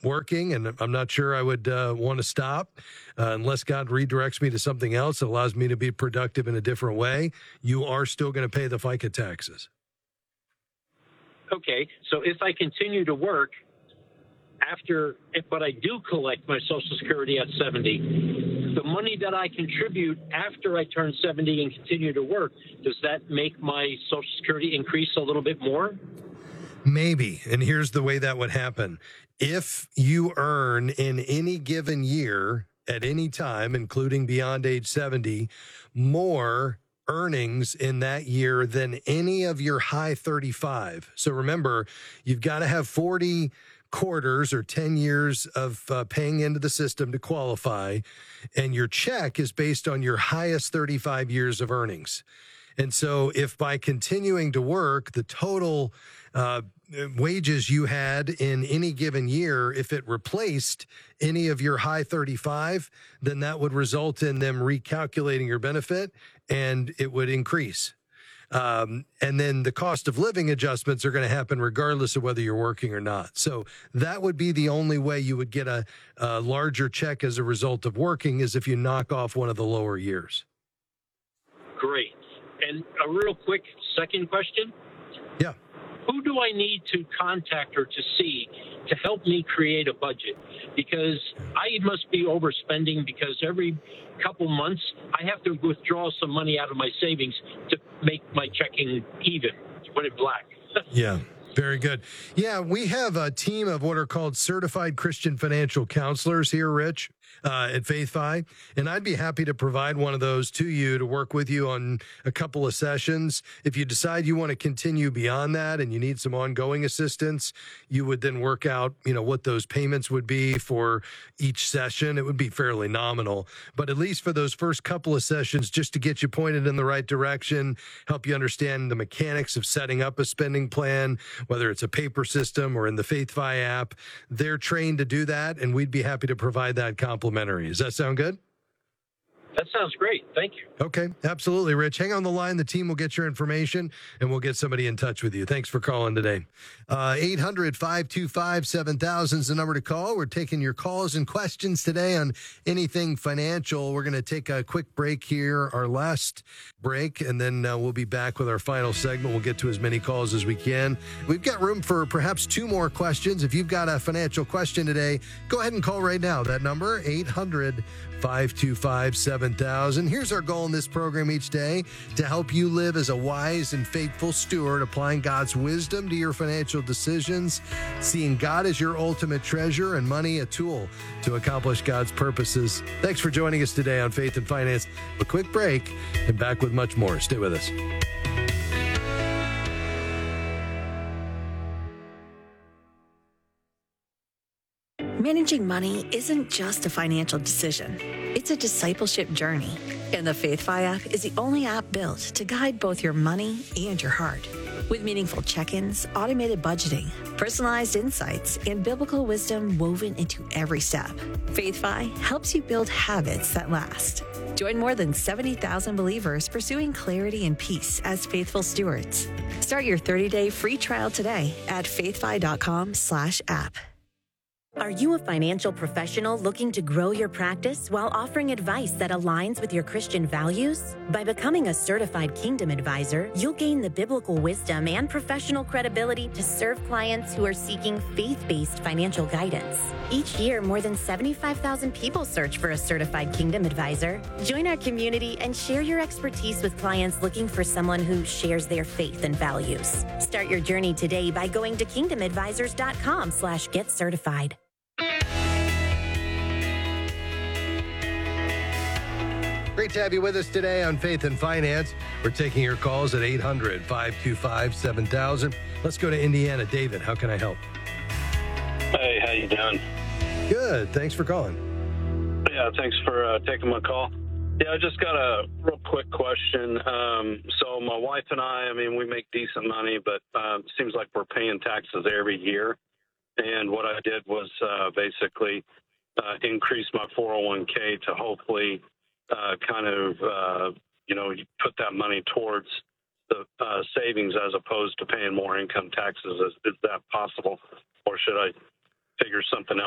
working, and I'm not sure I would want to stop unless God redirects me to something else that allows me to be productive in a different way, you are still going to pay the FICA taxes. Okay, so if I continue to work but I do collect my Social Security at 70, the money that I contribute after I turn 70 and continue to work, does that make my Social Security increase a little bit more? Maybe. And here's the way that would happen. If you earn in any given year at any time, including beyond age 70, more earnings in that year than any of your high 35. So remember, you've got to have 40 quarters or 10 years of paying into the system to qualify. And your check is based on your highest 35 years of earnings. And so if by continuing to work, the total wages you had in any given year, if it replaced any of your high 35, then that would result in them recalculating your benefit and it would increase. And then the cost of living adjustments are going to happen regardless of whether you're working or not. So that would be the only way you would get a larger check as a result of working, is if you knock off one of the lower years. Great. And a real quick second question. Yeah. Who do I need to contact or to see to help me create a budget? Because I must be overspending, because every couple months I have to withdraw some money out of my savings to make my checking even, to put it black. Yeah. Very good. Yeah, we have a team of what are called certified Christian financial counselors here, Rich, at FaithFi, and I'd be happy to provide one of those to you to work with you on a couple of sessions. If you decide you want to continue beyond that and you need some ongoing assistance, you would then work out, what those payments would be for each session. It would be fairly nominal, but at least for those first couple of sessions, just to get you pointed in the right direction, help you understand the mechanics of setting up a spending plan, whether it's a paper system or in the FaithFi app. They're trained to do that, and we'd be happy to provide that complimentary. Does that sound good? That sounds great. Thank you. Okay, absolutely, Rich. Hang on the line. The team will get your information, and we'll get somebody in touch with you. Thanks for calling today. 800-525-7000 is the number to call. We're taking your calls and questions today on anything financial. We're going to take a quick break here, our last break, and then we'll be back with our final segment. We'll get to as many calls as we can. We've got room for perhaps 2 more questions. If you've got a financial question today, go ahead and call right now. That number, 800-525-7000. Here's our goal in this program each day: to help you live as a wise and faithful steward, applying God's wisdom to your financial decisions, seeing God as your ultimate treasure and money a tool to accomplish God's purposes. Thanks for joining us today on Faith and Finance. A quick break and back with much more. Stay with us. Managing money isn't just a financial decision. It's a discipleship journey. And the FaithFi app is the only app built to guide both your money and your heart. With meaningful check-ins, automated budgeting, personalized insights, and biblical wisdom woven into every step, FaithFi helps you build habits that last. Join more than 70,000 believers pursuing clarity and peace as faithful stewards. Start your 30-day free trial today at faithfi.com/app. Are you a financial professional looking to grow your practice while offering advice that aligns with your Christian values? By becoming a certified Kingdom Advisor, you'll gain the biblical wisdom and professional credibility to serve clients who are seeking faith-based financial guidance. Each year, more than 75,000 people search for a certified Kingdom Advisor. Join our community and share your expertise with clients looking for someone who shares their faith and values. Start your journey today by going to kingdomadvisors.com/get-certified. Great to have you with us today on Faith and Finance. We're taking your calls at 800-525-7000. Let's go to Indiana. David, how can I help? Hey, how you doing? Good. Thanks for calling. Yeah, thanks for taking my call. Yeah, I just got a real quick question. So my wife and I we make decent money, but it seems like we're paying taxes every year. And what I did was basically increase my 401k to hopefully put that money towards the savings as opposed to paying more income taxes. Is that possible, or should I figure something